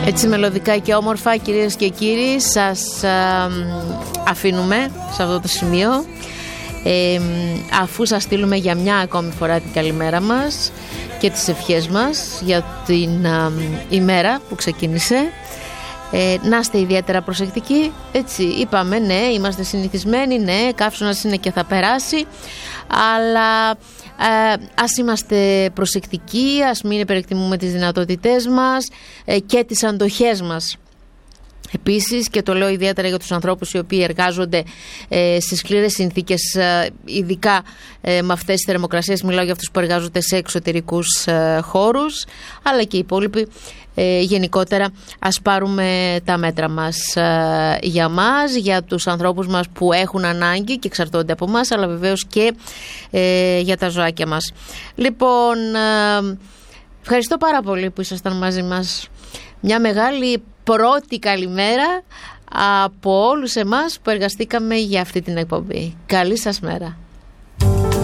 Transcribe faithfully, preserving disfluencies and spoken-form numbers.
Έτσι μελωδικά και όμορφα, κυρίες και κύριοι, σας α, αφήνουμε σε αυτό το σημείο, ε, αφού σας στείλουμε για μια ακόμη φορά την καλημέρα μας και τις ευχές μας για την α, ημέρα που ξεκίνησε. Ε, να είστε ιδιαίτερα προσεκτικοί, έτσι είπαμε, ναι, είμαστε συνηθισμένοι, ναι, καύσωνας είναι και θα περάσει, αλλά ε, ας είμαστε προσεκτικοί, ας μην υπερεκτιμούμε τις δυνατότητές μας ε, και τις αντοχές μας. Επίσης, και το λέω ιδιαίτερα για τους ανθρώπους οι οποίοι εργάζονται ε, σε σκληρές συνθήκες, ε, ειδικά ε, με αυτές τις θερμοκρασίες, μιλάω για αυτούς που εργάζονται σε εξωτερικούς ε, χώρους, αλλά και οι υπόλοιποι. Ε, γενικότερα ας πάρουμε τα μέτρα μας ε, για μας, για τους ανθρώπους μας που έχουν ανάγκη και εξαρτώνται από μας, αλλά βεβαίως και ε, για τα ζωάκια μας. Λοιπόν, ε, ευχαριστώ πάρα πολύ που ήσασταν μαζί μας. Μια μεγάλη πρώτη καλημέρα από όλους εμάς που εργαστήκαμε για αυτή την εκπομπή. Καλή σας μέρα.